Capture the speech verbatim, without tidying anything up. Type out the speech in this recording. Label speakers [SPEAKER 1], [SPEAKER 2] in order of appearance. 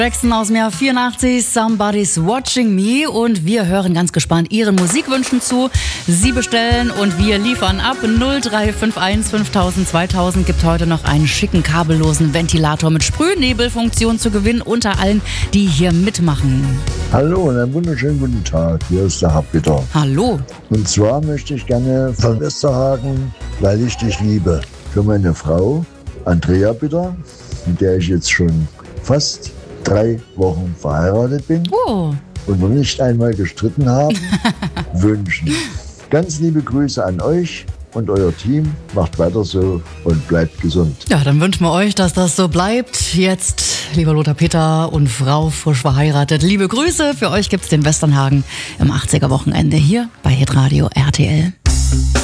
[SPEAKER 1] Jackson aus dem Jahr vierundachtzig, Somebody's Watching Me, und wir hören ganz gespannt Ihren Musikwünschen zu. Sie bestellen und wir liefern ab. null drei fünf eins fünftausend zweitausend gibt heute noch einen schicken kabellosen Ventilator mit Sprühnebelfunktion zu gewinnen unter allen, die hier mitmachen.
[SPEAKER 2] Hallo und einen wunderschönen guten Tag, hier ist der Herr Bitter.
[SPEAKER 1] Hallo.
[SPEAKER 2] Und zwar möchte ich gerne von Westerhagen, weil ich dich liebe, für meine Frau Andrea Bitter, mit der ich jetzt schon fast drei Wochen verheiratet bin
[SPEAKER 1] Oh.
[SPEAKER 2] und noch nicht einmal gestritten haben, wünschen. Ganz liebe Grüße an euch und euer Team. Macht weiter so und bleibt gesund.
[SPEAKER 1] Ja, dann wünschen wir euch, dass das so bleibt. Jetzt, lieber Lothar Peter und Frau frisch verheiratet, liebe Grüße. Für euch gibt's den Westernhagen im achtziger Wochenende hier bei Hitradio R T L.